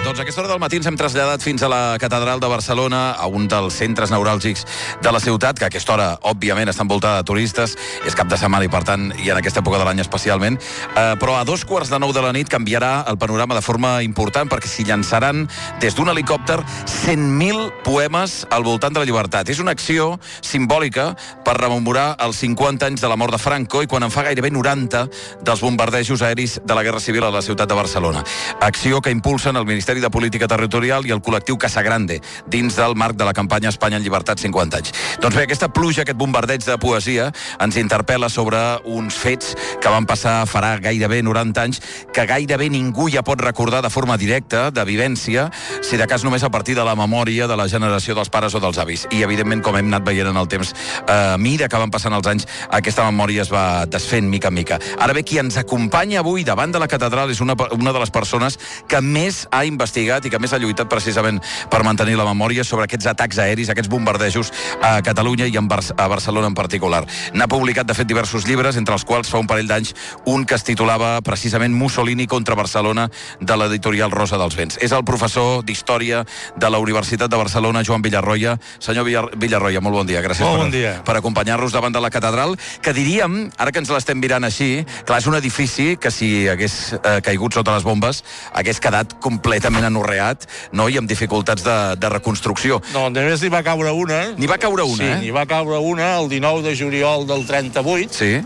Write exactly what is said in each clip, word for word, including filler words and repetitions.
Doncs a aquesta hora del matí ens hem traslladat fins a la Catedral de Barcelona, a un dels centres neuràlgics de la ciutat, que a aquesta hora, òbviament, està envoltada de turistes, és cap de setmana i, per tant, i en aquesta època de l'any especialment, eh, però a dos quarts de nou de la nit canviarà el panorama de forma important, perquè s'hi llançaran des d'un helicòpter cent mil poemes al voltant de la llibertat. És una acció simbòlica per rememorar els cinquanta anys de la mort de Franco i quan en fa gairebé noranta dels bombardejos aeris de la Guerra Civil a la ciutat de Barcelona. Acció que impulsen el Ministeri de Política Territorial i el col·lectiu Casagrande, dins del marc de la campanya Espanya en llibertat cinquanta anys. Doncs bé, aquesta pluja, aquest bombardeig de poesia, ens interpel·la sobre uns fets que van passar farà gairebé noranta anys, que gairebé ningú ja pot recordar de forma directa, de vivència, si de cas només a partir de la memòria de la generació dels pares o dels avis. I, evidentment, com hem anat veient en el temps, a mida que van passant els anys, aquesta memòria es va desfent mica en mica. Ara bé, qui ens acompanya avui davant de la catedral és una, una de les persones que més ha investigat i que més ha lluitat precisament per mantenir la memòria sobre aquests atacs aeris, aquests bombardejos a Catalunya i en Bar a Barcelona en particular. N'ha publicat, de fet, diversos llibres, entre els quals fa un parell d'anys un que es titulava precisament Mussolini contra Barcelona, de l'editorial Rosa dels Vents. És el professor d'Història de la Universitat de Barcelona, Joan Villarroya. Senyor Villarroya, molt bon dia. Gràcies molt per, bon dia. per acompanyar-nos davant de la catedral, que diríem, ara que ens l'estem mirant així, clar, és un edifici que si hagués eh, caigut sota les bombes hagués quedat completament anorreat, no? I amb dificultats de, de reconstrucció. No, només n'hi va caure una. N'hi va caure una, sí, eh? n'hi va caure una el dinou de juliol del trenta-vuit. Sí.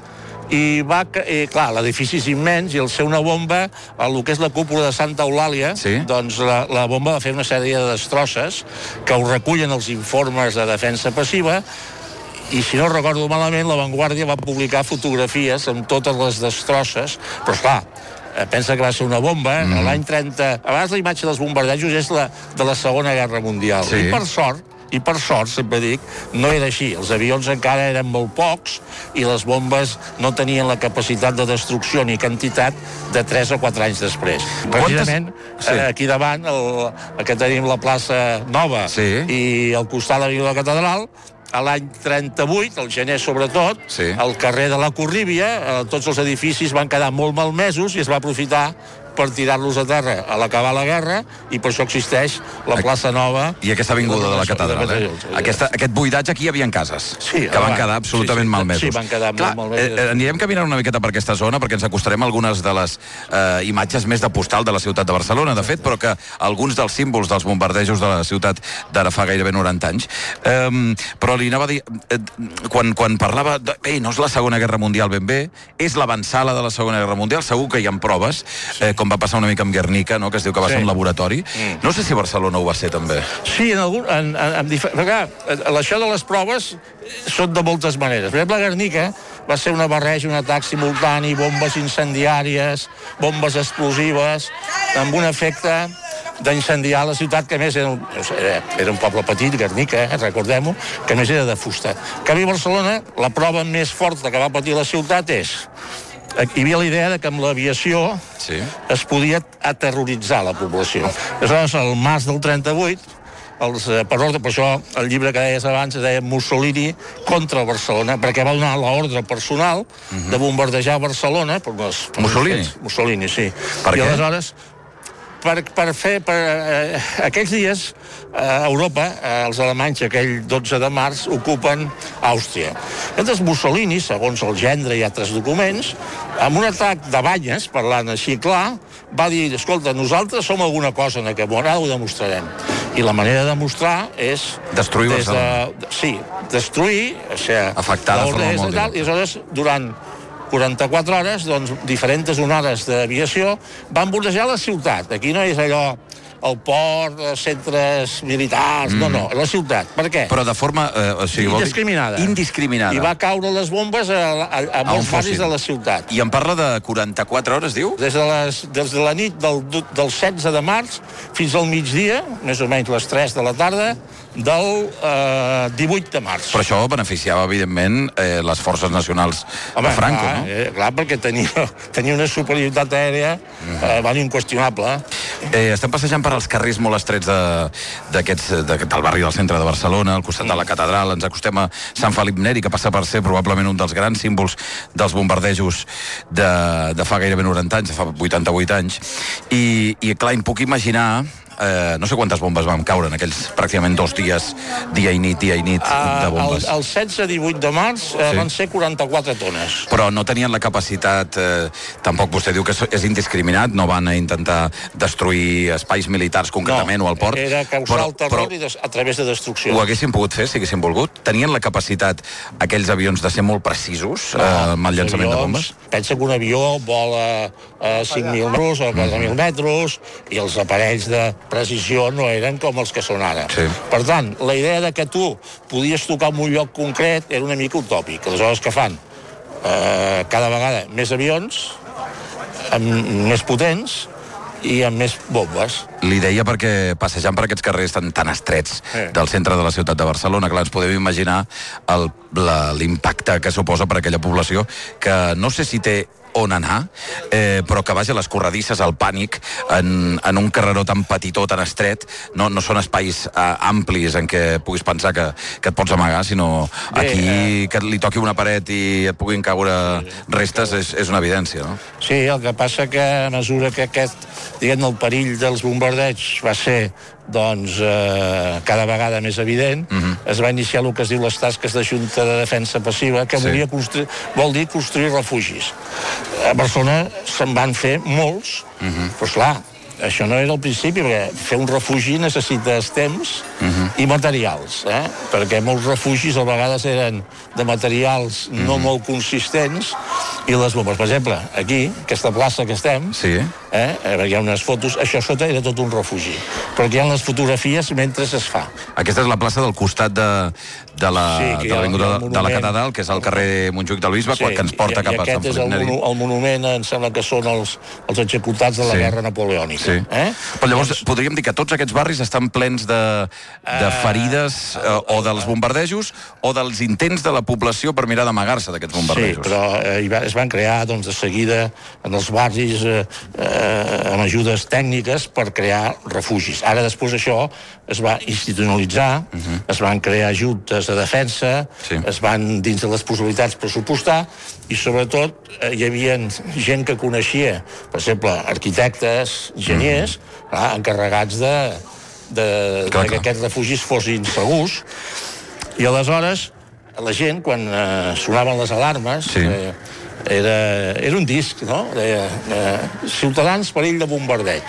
I va, eh, clar, l'edifici és immens i al ser una bomba, el que és la cúpula de Santa Eulàlia, sí. doncs la, la bomba va fer una sèrie de destrosses que ho recullen els informes de defensa passiva. I si no recordo malament, La Vanguardia va publicar fotografies amb totes les destrosses, però esclar, pensa que va ser una bomba, mm. l'any trenta... Abans la imatge dels bombardejos és la de la Segona Guerra Mundial. Sí. I per sort, i per sort, sempre dic, no era així. Els avions encara eren molt pocs i les bombes no tenien la capacitat de destrucció ni quantitat de tres o quatre anys després. Precisament, sí. aquí davant, el, que tenim la plaça Nova sí. i al costat de la Catedral, a l'any trenta-vuit, al gener sobretot, sí. al carrer de la Corríbia, eh, tots els edificis van quedar molt malmesos i es va aprofitar per tirar-los a terra a l'acabar la guerra, i per això existeix la plaça Nova i aquesta avinguda de la catedral, eh? Aquesta, aquest buidatge, aquí hi havia cases sí, que van quedar absolutament sí, sí, malmesos. Sí, van quedar Clar, molt malmesos. Eh, anirem caminant una miqueta per aquesta zona perquè ens acostarem a algunes de les eh, imatges més de postal de la ciutat de Barcelona, de fet, però que alguns dels símbols dels bombardejos de la ciutat d'ara fa gairebé noranta anys. Eh, però li anava a dir, eh, quan, quan parlava de, eh, no és la Segona Guerra Mundial ben bé, és l'avançala de la Segona Guerra Mundial, segur que hi ha proves, eh, com va passar una mica amb Guernica, no? Que es diu que va sí. ser un laboratori. Mm. No sé si Barcelona ho va ser, també. Sí, en algun... En, en, en difer... Perquè, això de les proves són de moltes maneres. Per exemple, Guernica va ser una barreja, un atac simultani, bombes incendiàries, bombes explosives, amb un efecte d'incendiar la ciutat, que a més era un, era un poble petit, Guernica, eh, recordem-ho, que a més era de fusta. Que a Barcelona, la prova més forta que va patir la ciutat és... Hi havia la idea de que amb l'aviació sí. es podia aterroritzar la població. Aleshores, al març del trenta-vuit, els, per ordre, per això el llibre que deies abans es deia Mussolini contra Barcelona, perquè va donar l'ordre personal uh-huh. de bombardejar Barcelona. Per les, per Mussolini? Les, Mussolini, sí. Per I què? aleshores, per, per fer... Per, eh, aquells dies, a Europa, eh, els alemanys, aquell dotze de març, ocupen Àustria. Llavors, Mussolini, segons el gendre i altres documents, amb un atac de banyes, parlant així clar, va dir, escolta, nosaltres som alguna cosa en aquest món, ara ho demostrarem. I la manera de demostrar és... Destruir Barcelona. De, sí, destruir, o sigui... Afectar de forma molt directa. I aleshores, durant quaranta-quatre hores, doncs, diferents onades d'aviació van bombardejar la ciutat. Aquí no és allò, el port, centres militars, mm. no, no, la ciutat. Per què? Però de forma... Eh, o sigui, indiscriminada. Indiscriminada. I va caure les bombes a, a, a molts barris de la ciutat. I em parla de quaranta-quatre hores, diu? Des de, les, des de la nit del, del setze de març fins al migdia, més o menys les tres de la tarda, del eh, divuit de març. Però això beneficiava, evidentment, eh, les forces nacionals Home, de Franco, clar, no? Eh, clar, perquè tenia, tenia una superioritat aèria eh, van inqüestionable. Eh, estem passejant per als carrers molt estrets de, de, del barri del centre de Barcelona, al costat de la catedral, ens acostem a Sant Felip Neri, que passa per ser probablement un dels grans símbols dels bombardejos de, de fa gairebé noranta anys, de fa vuitanta-vuit anys, i, i clar, em puc imaginar eh, no sé quantes bombes van caure en aquells pràcticament dos dies, dia i nit, dia i nit de bombes. El, el setze divuit de març eh, sí. van ser quaranta-quatre tones. Però no tenien la capacitat, eh, tampoc vostè diu que és indiscriminat, no van a intentar destruir espais militars concretament no, o el port. Era causar però, el terror però, i des, a través de destrucció. Ho haguessin pogut fer, si haguessin volgut? Tenien la capacitat, aquells avions, de ser molt precisos no, eh, amb el llançament avions, de bombes? Pensa que un avió vola a cinc mil metres o quatre mil metres i els aparells de precisió no eren com els que són ara. Sí. Per tant, la idea de que tu podies tocar en un lloc concret era una mica utòpic. Aleshores, què fan? Eh, cada vegada més avions, amb, més potents i amb més bombes. Li deia perquè passejant per aquests carrers tan, tan estrets eh. del centre de la ciutat de Barcelona, clar, ens podem imaginar l'impacte que suposa per aquella població que no sé si té on anar, eh, però que vaja, les corredisses, el pànic en, en un carreró tan petitó, tan estret, no, no són espais eh, amplis en què puguis pensar que, que et pots amagar, sinó Bé, aquí eh... que li toqui una paret i et puguin caure sí, restes és, és una evidència, no? Sí, el que passa que a mesura que aquest, diguem, el perill dels bombardeigs va ser doncs eh, cada vegada més evident, uh -huh. es va iniciar el que es diu les tasques de Junta de Defensa Passiva, que sí. volia construir, vol dir construir refugis. A Barcelona se'n van fer molts, uh -huh. però esclar, això no era el principi, perquè fer un refugi necessites temps uh -huh. i materials, eh? perquè molts refugis a vegades eren de materials uh -huh. no molt consistents, i les bombes, per exemple, aquí, aquesta plaça que estem, sí. eh? hi ha unes fotos, això sota era tot un refugi, però aquí hi ha les fotografies mentre es fa. Aquesta és la plaça del costat de, de la sí, de, la, de, de la catedral, que és el carrer Montjuïc del Bisbe, sí, que ens porta i, cap a Sant Felip Neri. I aquest és el, monu, el monument, em sembla que són els, els executats de la sí. guerra napoleònica. Sí. Eh? Però llavors doncs... podríem dir que tots aquests barris estan plens de, de ferides uh, uh, o dels bombardejos o dels intents de la població per mirar d'amagar-se d'aquests bombardejos. Sí, però eh, va, es van crear doncs, de seguida en els barris eh, eh, amb ajudes tècniques per crear refugis. Ara després això es va institucionalitzar, uh -huh. es van crear juntes de defensa, sí. es van dins de les possibilitats pressupostar i sobretot eh, hi havia gent que coneixia, per exemple, arquitectes, enginyers, mm. clar, encarregats de, de, clar, de que clar. aquests refugis fossin segurs, i aleshores la gent, quan eh, sonaven les alarmes, sí. eh, era, era un disc, no? Deia, eh, Ciutadans perill de bombardeig.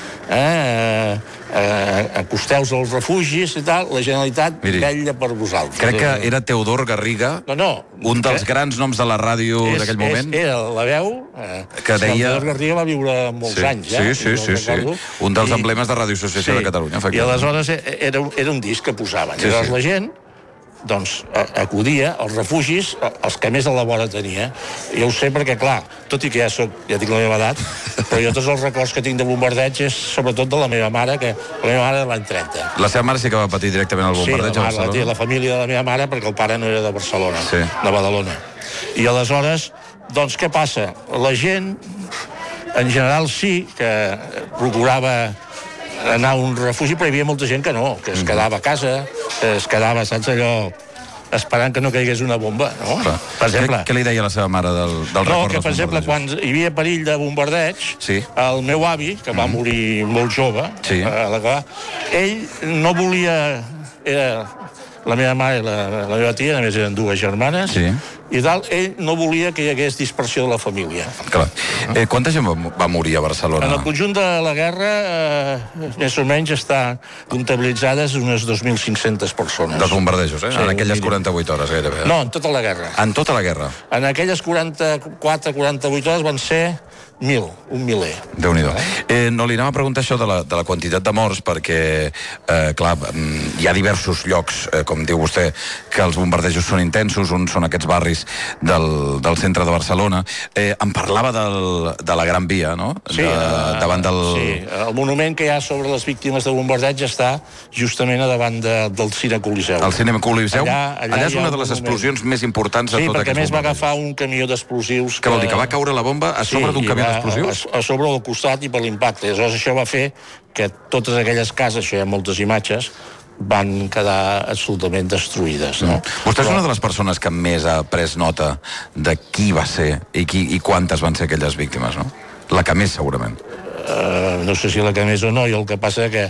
Eh, eh, acosteu-vos als refugis i tal, la Generalitat Miri, vetlla per vosaltres. Crec que era Teodor Garriga, no, no, un dels eh? grans noms de la ràdio d'aquell moment. És, era la veu, eh, que deia... Teodor Garriga va viure molts sí, anys, eh? Sí, sí, sí, sí. Un dels I, emblemes de Ràdio Associació sí, de Catalunya. I aleshores era, era un disc que posaven. Sí, I llavors sí. la gent doncs acudia als refugis els que més a la vora tenia. Jo ho sé perquè, clar, tot i que ja soc, ja tinc la meva edat, però jo tots els records que tinc de bombardeig és sobretot de la meva mare, que la meva mare de l'any trenta. La seva mare sí que va patir directament el bombardeig sí, a Barcelona? Sí, la, la família de la meva mare, perquè el pare no era de Barcelona, sí. de Badalona. I aleshores, doncs què passa? La gent, en general sí, que procurava anar a un refugi, però hi havia molta gent que no, que es quedava a casa, que es quedava, saps, allò, esperant que no caigués una bomba, no? Clar. Per exemple... Què, què li deia la seva mare del, del no, record que, per exemple, quan hi havia perill de bombardeig, sí. el meu avi, que va mm. morir molt jove, sí. eh, ell no volia... Era la meva mare i la, la meva tia, a més eren dues germanes, sí. i tal, ell no volia que hi hagués dispersió de la família. Clar. Eh, quanta gent va, va morir a Barcelona? En el conjunt de la guerra, eh, més o menys, està comptabilitzades unes dos mil cinc-centes persones. Dels bombardejos, eh? Sí, en aquelles quaranta-vuit hores, gairebé. No, en tota la guerra. En tota la guerra? En aquelles quaranta-quatre quaranta-vuit hores van ser mil, un miler. Déu-n'hi-do. Eh, no li anava a preguntar això de la, de la quantitat de morts, perquè, eh, clar, hi ha diversos llocs, eh, com diu vostè, que els bombardejos són intensos, uns són aquests barris del, del centre de Barcelona. Eh, em parlava del, de la Gran Via, no? Sí, de, davant del... sí, el monument que hi ha sobre les víctimes de bombardeig està justament a davant de, del Cine Coliseu. El Cine Coliseu? Allà, allà, allà és una de les explosions més importants de sí, tot aquest bombardejos. Sí, perquè a més va agafar un camió d'explosius. Que... que vol dir que va caure la bomba a sobre sí, d'un camió d'explosius? A, a sobre del costat i per l'impacte. Aleshores això va fer que totes aquelles cases, això hi ha moltes imatges, van quedar absolutament destruïdes. No? Mm. Vostè és Però... una de les persones que més ha pres nota de qui va ser i, qui, i quantes van ser aquelles víctimes, no? La que més, segurament. Uh, no sé si la que més o no, i el que passa que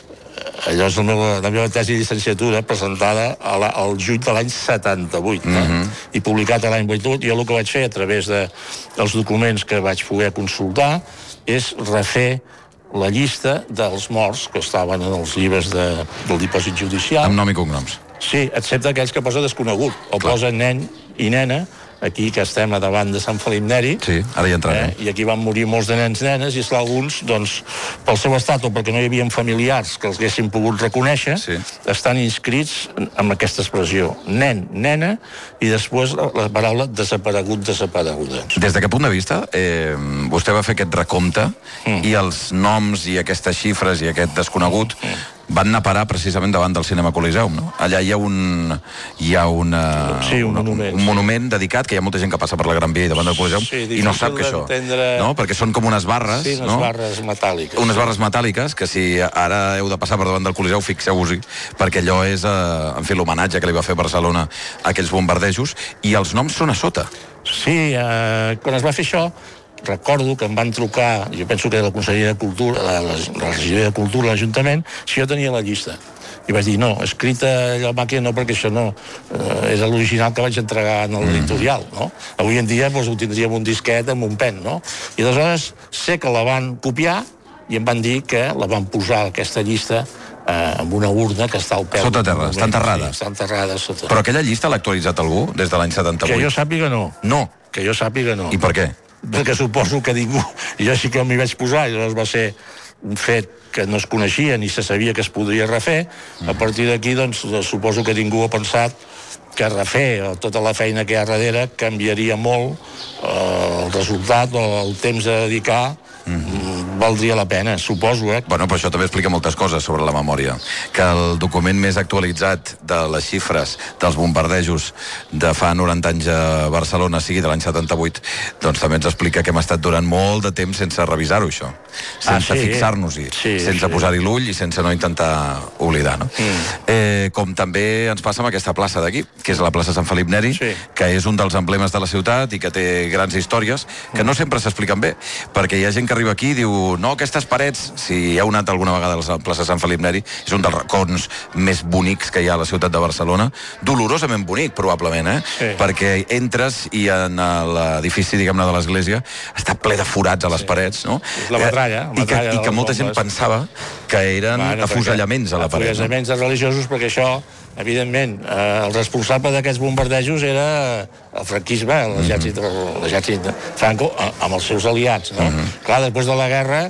allò és la meva, la meva tesi de llicenciatura presentada a la, al juny de l'any setanta-vuit, eh? mm-hmm. i publicat a l'any vuitanta-vuit. Jo el que vaig fer a través de, dels documents que vaig poder consultar és refer la llista dels morts que estaven en els llibres de, del dipòsit judicial. Amb nom i cognoms. Sí, excepte aquells que posa desconegut, o Clar. posa nen i nena, aquí que estem a davant de Sant Felip Neri. Sí, ara hi entrarem. Eh? I aquí van morir molts de nens i nenes, i esclar, alguns, doncs, pel seu estat o perquè no hi havia familiars que els haguessin pogut reconèixer, sí. estan inscrits amb aquesta expressió, nen, nena, i després la, la paraula desaparegut, desapareguda. Des d'aquest punt de vista, eh, vostè va fer aquest recompte mm. i els noms i aquestes xifres i aquest desconegut mm. van anar a parar precisament davant del Cinema Coliseum, no? Allà hi ha un hi ha una, sí, un, una, monument, un monument sí. dedicat, que hi ha molta gent que passa per la Gran Via i davant del Coliseum sí, i no sap que això, no? Perquè són com unes barres, sí, unes no? barres metàl·liques. Unes barres metàl·liques que si ara heu de passar per davant del Coliseu, fixeu-vos-hi, perquè allò és, eh, en fi, l'homenatge que li va fer Barcelona a aquells bombardejos, i els noms són a sota. Sí, eh, quan es va fer això, recordo que em van trucar, jo penso que era la Conselleria de Cultura, la, la, la Regidoria de Cultura, l'Ajuntament, si jo tenia la llista. I vaig dir, no, escrita allò a màquina no, perquè això no, eh, és l'original que vaig entregar en l'editorial, no? Avui en dia doncs, ho tindríem un disquet amb un pen, no? I aleshores sé que la van copiar i em van dir que la van posar aquesta llista eh, amb una urna que està al peu. Sota terra, està enterrada. Sí, està enterrada sota. Però aquella llista l'ha actualitzat algú des de l'any setanta-vuit? Que jo sàpiga no. No? Que jo sàpiga no. I per què? Perquè suposo que ningú, jo sí que m'hi vaig posar, i llavors va ser un fet que no es coneixia ni se sabia que es podria refer. A partir d'aquí, doncs, suposo que ningú ha pensat que refer o tota la feina que hi ha darrere canviaria molt eh, el resultat o el temps a dedicar. Mm-hmm. Valdria la pena, suposo, eh? Bueno, però això també explica moltes coses sobre la memòria. Que el document més actualitzat de les xifres dels bombardejos de fa noranta anys a Barcelona sigui de l'any setanta-vuit, doncs també ens explica que hem estat durant molt de temps sense revisar-ho, això. Sense ah, sí, fixar-nos-hi, sí, sense sí. posar-hi l'ull i sense no intentar oblidar, no? Mm. Eh, com també ens passa amb aquesta plaça d'aquí, que és la plaça Sant Felip Neri, sí. que és un dels emblemes de la ciutat i que té grans històries, que no sempre s'expliquen bé, perquè hi ha gent que arriba aquí i diu, no, aquestes parets, si heu anat alguna vegada a la plaça Sant Felip Neri, és un dels racons més bonics que hi ha a la ciutat de Barcelona, dolorosament bonic, probablement, eh? Sí. Perquè entres i en l'edifici, diguem-ne, de l'església està ple de forats a les sí. parets, no? És la metralla. I que, i que molta gent pensava que eren bueno, afusellaments a la paret. Afusellaments no? religiosos, perquè això, evidentment, eh, el responsable d'aquests bombardejos era el franquisme, l'exèrcit mm-hmm. Franco, amb els seus aliats, no? Mm-hmm. Clar, després de la guerra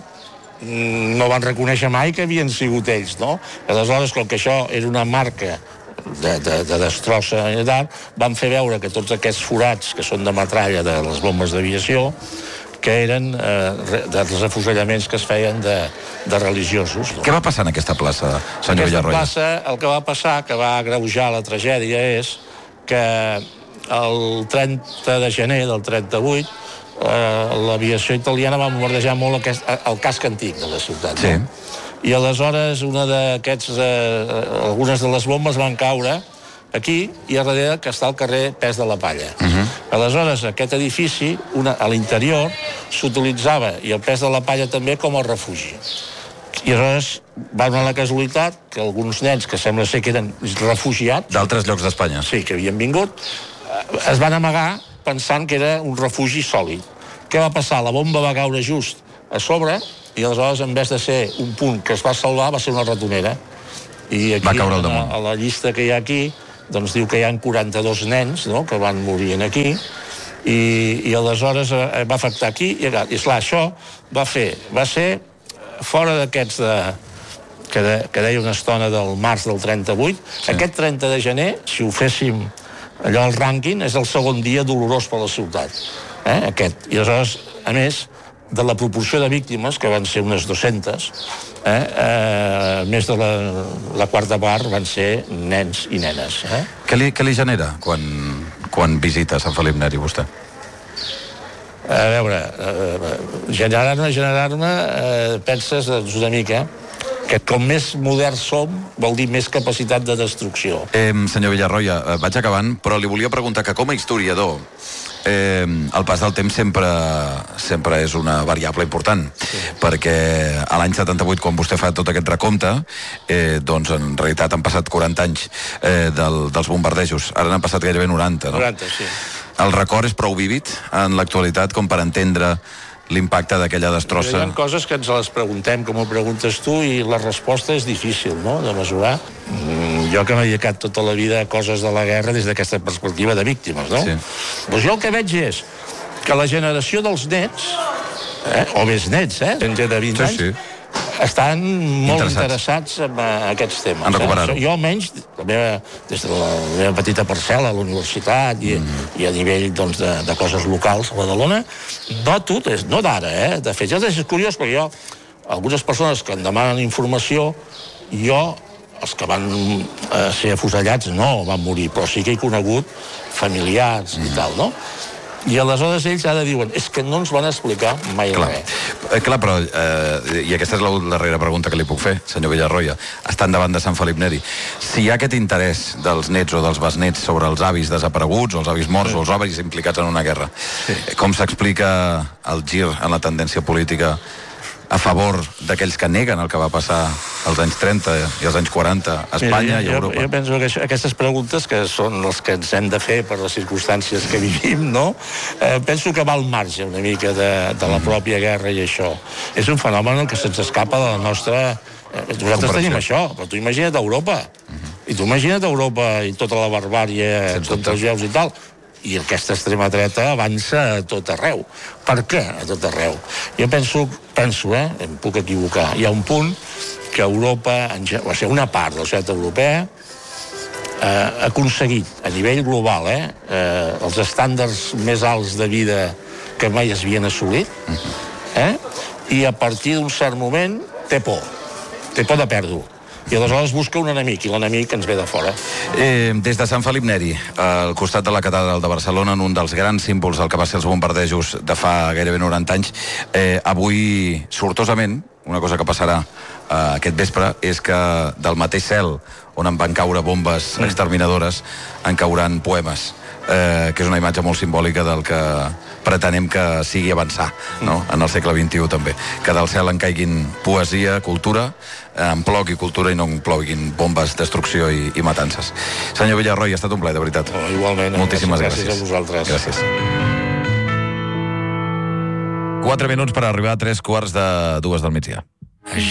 no van reconèixer mai que havien sigut ells, no? Aleshores, com que això era una marca de, de, de destrossa i tal, van fer veure que tots aquests forats que són de metralla de les bombes d'aviació que eren eh, dels afusellaments que es feien de, de religiosos. No? Què va passar en aquesta plaça, senyor Villarroya? Aquesta plaça, el que va passar, que va agreujar la tragèdia, és que el trenta de gener del trenta-vuit eh, l'aviació italiana va bombardejar molt aquest, el casc antic de la ciutat. Sí. No? I aleshores una d'aquests, eh, algunes de les bombes van caure aquí i a darrere que està el carrer Pes de la Palla. Uh-huh. Aleshores, aquest edifici, una, a l'interior, s'utilitzava, i el Pes de la Palla també, com a refugi. I aleshores va donar la casualitat que alguns nens, que sembla ser que eren refugiats... D'altres llocs d'Espanya. Sí, que havien vingut, es van amagar pensant que era un refugi sòlid. Què va passar? La bomba va caure just a sobre i aleshores, en vez de ser un punt que es va salvar, va ser una ratonera. I aquí, va caure al damunt. A, a la llista que hi ha aquí, doncs diu que hi ha quaranta-dos nens, no?, que van morir aquí, i, i aleshores eh, va afectar aquí, i, i esclar, això va fer, va ser fora d'aquests de, que, de, que deia una estona del març del trenta-vuit, sí. Aquest trenta de gener, si ho féssim allò al rànquing, és el segon dia dolorós per la ciutat, eh, aquest. I aleshores, a més, de la proporció de víctimes, que van ser unes dues-centes, eh, eh, més de la, la quarta part van ser nens i nenes. Eh? Què li, què li genera quan, quan visita Sant Felip Neri, vostè? A veure, eh, generar-me, generar-me, eh, penses doncs, una mica, que com més moderns som, vol dir més capacitat de destrucció. Eh, senyor Villarroya, vaig acabant, però li volia preguntar que com a historiador eh, el pas del temps sempre, sempre és una variable important, sí. perquè a l'any setanta-vuit, quan vostè fa tot aquest recompte, eh, doncs en realitat han passat quaranta anys eh, del, dels bombardejos. Ara n'han passat gairebé noranta, no? noranta, sí. El record és prou vívid en l'actualitat com per entendre l'impacte d'aquella destrossa? Hi ha coses que ens les preguntem, com ho preguntes tu, i la resposta és difícil, no?, de mesurar. Mm, jo que m'he dedicat tota la vida a coses de la guerra des d'aquesta perspectiva de víctimes, no? Sí. Doncs jo el que veig és que la generació dels nets, eh, o més nets, eh, gent de vint sí, anys, sí. estan molt interessats, interessats en uh, aquests temes. En recuperar-ho. Eh? Jo almenys, la meva, des de la meva petita parcel·la a la universitat i, mm. i a nivell doncs, de, de coses locals a Badalona, noto, des, no d'ara, eh? de fet, ja és curiós, perquè jo, algunes persones que em demanen informació, jo, els que van eh, ser afusellats, no van morir, però sí que he conegut familiars mm. i tal, no? I aleshores ells ara diuen, és que no ens van explicar mai clar. res. Eh, clar, però, eh, i aquesta és la darrera pregunta que li puc fer, senyor Villarroya, estant davant de Sant Felip Neri. Si hi ha aquest interès dels nets o dels besnets sobre els avis desapareguts, o els avis morts, sí. o els avis implicats en una guerra, sí. com s'explica el gir en la tendència política a favor d'aquells que neguen el que va passar als anys trenta i als anys quaranta a Espanya Mira, jo, i a Europa? Jo, jo penso que això, aquestes preguntes, que són les que ens hem de fer per les circumstàncies que vivim, no? Eh, penso que va al marge una mica de, de la pròpia guerra i això. És un fenomen que se'ns escapa de la nostra... Eh, nosaltres tenim això, però tu imagina't Europa. Uh-huh. I tu imagina't Europa i tota la barbàrie contra els jueus i tal. I aquesta extrema dreta avança a tot arreu. Per què a tot arreu? Jo penso, penso, eh, em puc equivocar, hi ha un punt que Europa, o sigui, una part de la societat europea eh, ha aconseguit a nivell global eh, eh, els estàndards més alts de vida que mai es havien assolit, eh, i a partir d'un cert moment té por, té por de perdre-ho. I aleshores busca un enemic, i l'enemic ens ve de fora. Eh, des de Sant Felip Neri, al costat de la catedral de Barcelona, en un dels grans símbols del que va ser els bombardejos de fa gairebé noranta anys, eh, avui, sortosament, una cosa que passarà eh, aquest vespre, és que del mateix cel on en van caure bombes mm. exterminadores en cauran poemes, eh, que és una imatge molt simbòlica del que pretenem que sigui avançar, no? En el segle vint-i-u també, que del cel en caiguin poesia, cultura, en plogui cultura i no en ploguin bombes, destrucció i, i matances. Senyor Villarroya, ha estat un plaer, de veritat. Oh, igualment. Moltíssimes gràcies. Gràcies a vosaltres. Gràcies. Quatre minuts per arribar a tres quarts de dues del migdia.